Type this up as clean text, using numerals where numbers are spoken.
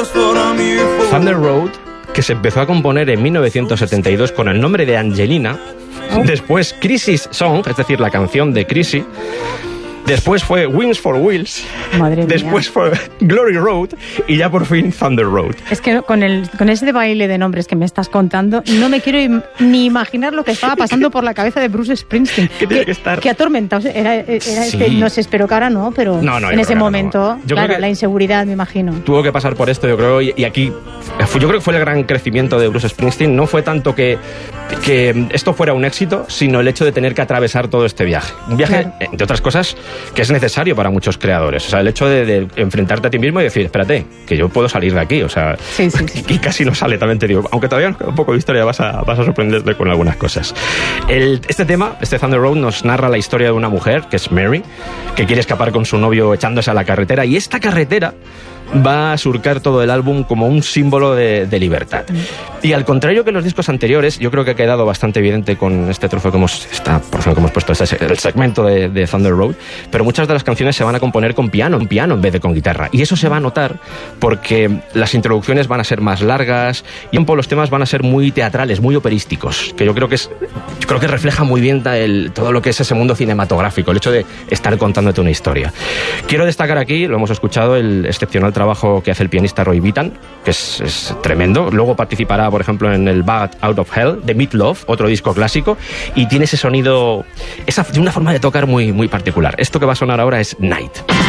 Thunder Road, que se empezó a componer en 1972 con el nombre de Angelina, después Crisis Song, es decir, la canción de Crisis. Después fue Wings for Wheels. Madre después mía. fue Glory Road y ya por fin Thunder Road. Es que con ese baile de nombres que me estás contando, no me quiero ni imaginar lo que estaba pasando por la cabeza de Bruce Springsteen. ¿Qué tiene que estar? Que atormentado. Sí. No sé, espero que ahora no, pero No, en ese momento, no. claro, la inseguridad, me imagino. Tuvo que pasar por esto, yo creo, y aquí yo creo que fue el gran crecimiento de Bruce Springsteen. No fue tanto que esto fuera un éxito, sino el hecho de tener que atravesar todo este viaje. Un viaje, claro, entre otras cosas, que es necesario para muchos creadores. O sea, el hecho de enfrentarte a ti mismo y decir, espérate, que yo puedo salir de aquí. O sea, sí. y casi no sale, también te digo. Aunque todavía nos queda un poco de historia, vas a sorprenderte con algunas cosas. Este Thunder Road, nos narra la historia de una mujer, que es Mary, que quiere escapar con su novio echándose a la carretera. Y esta carretera va a surcar todo el álbum como un símbolo de libertad. Y al contrario que los discos anteriores, yo creo que ha quedado bastante evidente con este trozo que esta porción que hemos puesto, el segmento de Thunder Road, pero muchas de las canciones se van a componer con piano en vez de con guitarra. Y eso se va a notar porque las introducciones van a ser más largas y los temas van a ser muy teatrales, muy operísticos, que yo creo que refleja muy bien todo lo que es ese mundo cinematográfico, el hecho de estar contándote una historia. Quiero destacar aquí, lo hemos escuchado, el excepcional trabajo que hace el pianista Roy Bittan, que es tremendo. Luego participará, por ejemplo, en el Bad Out of Hell de Meat Loaf, otro disco clásico, y tiene ese sonido, de una forma de tocar muy, muy particular. Esto que va a sonar ahora es Night.